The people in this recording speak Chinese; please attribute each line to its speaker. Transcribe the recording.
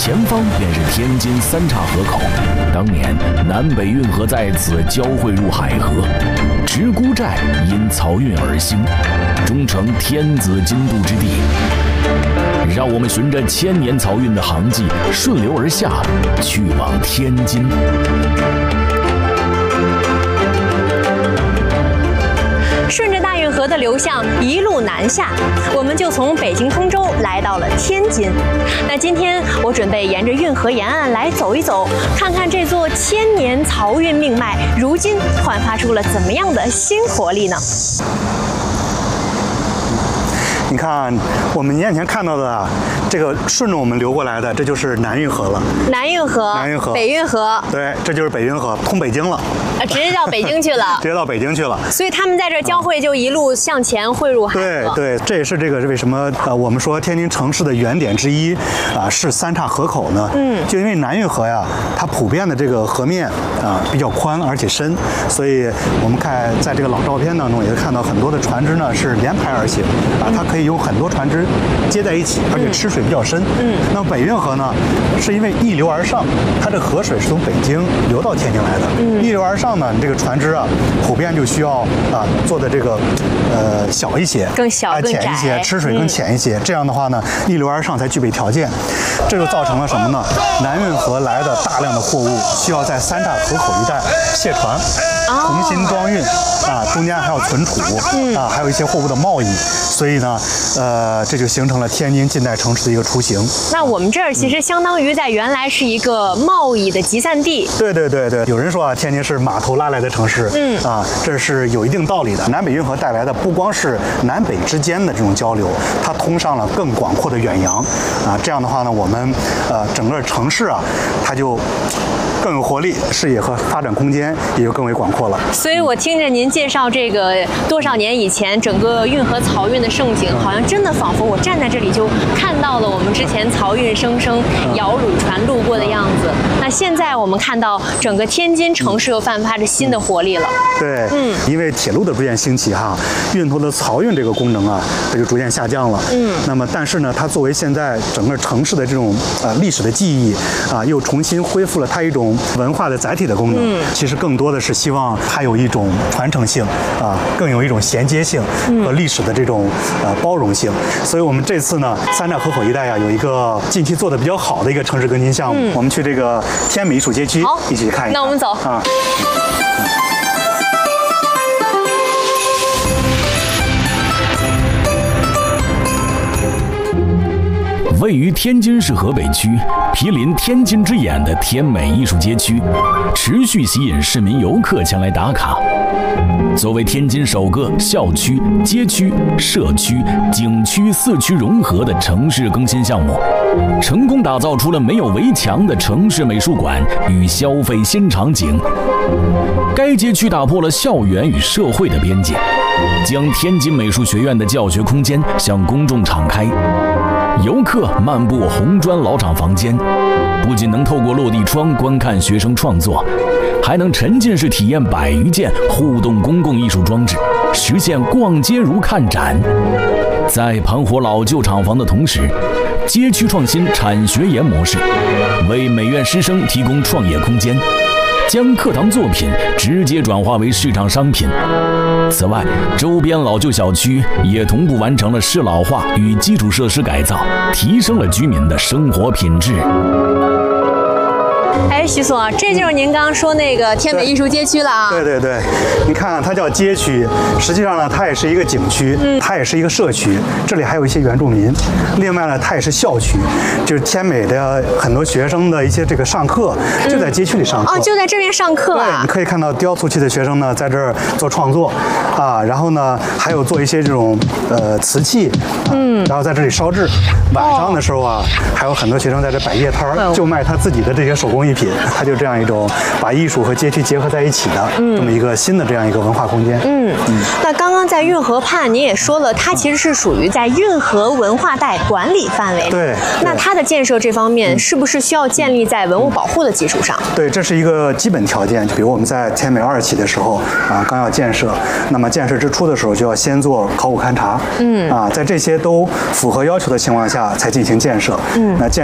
Speaker 1: 前方便是天津三岔河口，当年南北运河在此交汇入海河，直沽寨因漕运而兴，终成天子津渡之地。让我们循着千年漕运的航迹，顺流而下，去往天津。
Speaker 2: 顺着大运河的流向一路南下，我们就从北京通州来到了天津。那今天我准备沿着运河沿岸来走一走，看看这座千年漕运命脉，如今焕发出了怎么样的新活力呢？
Speaker 3: 你看，我们眼前看到的啊，这个顺着我们流过来的，这就是南运河了。
Speaker 2: 南运河、北运河，
Speaker 3: 对，这就是北运河，通北京了。
Speaker 2: 直接到北京去了。
Speaker 3: 直接到北京去了。
Speaker 2: 所以他们在这交汇，就一路向前汇入海河。
Speaker 3: 对，这也是这个为什么我们说天津城市的原点之一啊是三岔河口呢？就因为南运河呀，它普遍的这个河面啊比较宽而且深，所以我们看在这个老照片当中也会看到很多的船只呢是连排而行啊，它可以有很多船只接在一起，而且吃水比较深。那么北运河呢，是因为逆流而上，它这河水是从北京流到天津来的。逆流而上呢，这个船只啊，普遍就需要啊做的这个小一些，
Speaker 2: 更小、更
Speaker 3: 浅一些，吃水更浅一些。这样的话呢，逆流而上才具备条件。这就造成了什么呢？南运河来的大量的货物需要在三岔河口一带卸船，重新装运啊，中间还要存储啊，还有一些货物的贸易。所以呢，这就形成了天津近代城市的一个雏形。
Speaker 2: 那我们这儿其实相当于在原来是一个贸易的集散地。
Speaker 3: 对，有人说啊，天津是码头拉来的城市，这是有一定道理的。南北运河带来的不光是南北之间的这种交流，它通上了更广阔的远洋啊。这样的话呢，我们整个城市啊，它就更有活力，视野和发展空间也就更为广阔了。
Speaker 2: 所以我听着您介绍这个多少年以前整个运河漕运的盛景，好像真的仿佛我站在这里就看到了我们之前漕运生生摇橹船路过的样子。那现在我们看到整个天津城市又焕发着新的活力了。
Speaker 3: 对，因为铁路的逐渐兴起哈，运头的漕运这个功能啊，它就逐渐下降了。那么但是呢，它作为现在整个城市的这种历史的记忆啊，又重新恢复了它一种文化的载体的功能。其实更多的是希望它有一种传承性啊，更有一种衔接性和历史的这种包容性。所以我们这次呢，三岔河口一带啊，有一个近期做的比较好的一个城市更新项目，我们去这个天美艺术街区一起看一看。
Speaker 2: 那我们走啊。
Speaker 1: 位于天津市河北区、毗邻天津之眼的天美艺术街区，持续吸引市民游客前来打卡。作为天津首个校区、街区、社区、景区4区融合的城市更新项目，成功打造出了没有围墙的城市美术馆与消费新场景。该街区打破了校园与社会的边界，将天津美术学院的教学空间向公众敞开。游客漫步红砖老厂房间，不仅能透过落地窗观看学生创作，还能沉浸式体验100余件互动公共艺术装置，实现逛街如看展。在盘活老旧厂房的同时，街区创新产学研模式，为美院师生提供创业空间，将课堂作品直接转化为市场商品。此外，周边老旧小区也同步完成了适老化与基础设施改造，提升了居民的生活品质。
Speaker 2: 哎，徐总啊，这就是您刚刚说那个天美艺术街区了啊。
Speaker 3: 对，你看它叫街区，实际上呢，它也是一个景区，它也是一个社区，这里还有一些原住民。另外呢，它也是校区，就是天美的很多学生的一些这个上课就在街区里上课。
Speaker 2: 就在这边上课啊。
Speaker 3: 对，你可以看到雕塑区的学生呢在这儿做创作啊，然后呢还有做一些这种瓷器，然后在这里烧制。晚上的时候啊，还有很多学生在这摆夜摊儿，就卖他自己的这些手工艺品。它就这样一种把艺术和街区结合在一起的这么一个新的这样一个文化空间。
Speaker 2: 那刚刚在运河畔您也说了，它其实是属于在运河文化带管理范围。
Speaker 3: 对。
Speaker 2: 那它的建设这方面是不是需要建立在文物保护的基础上？
Speaker 3: 对，这是一个基本条件。比如我们在天美2期的时候啊，刚要建设，那么建设之初的时候就要先做考古勘察。在这些都符合要求的情况下才进行建设。那